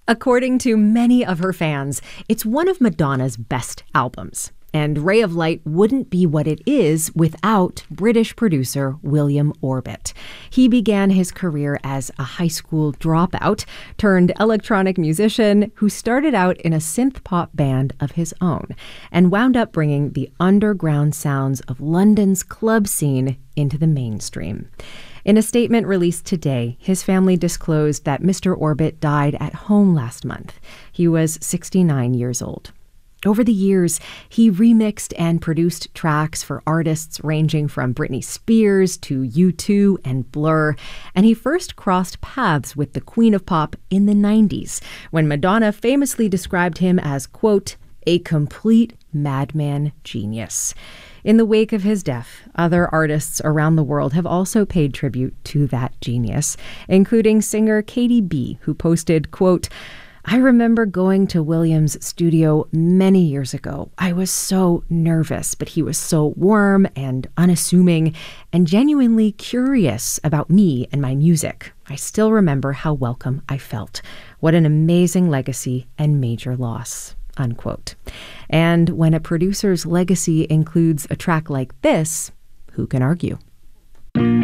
According to many of her fans, it's one of Madonna's best albums. And Ray of Light wouldn't be what it is without British producer William Orbit. He began his career as a high school dropout turned electronic musician who started out in a synth pop band of his own and wound up bringing the underground sounds of London's club scene into the mainstream. In a statement released today, his family disclosed that Mr. Orbit died at home last month. He was 69 years old. Over the years, he remixed and produced tracks for artists ranging from Britney Spears to U2 and Blur, and he first crossed paths with the Queen of Pop in the 90s, when Madonna famously described him as, quote, a complete madman genius. In the wake of his death, other artists around the world have also paid tribute to that genius, including singer Katy B, who posted, quote, I remember going to William's studio many years ago. I was so nervous, but he was so warm and unassuming and genuinely curious about me and my music. I still remember how welcome I felt. What an amazing legacy and major loss, unquote. And when a producer's legacy includes a track like this, who can argue?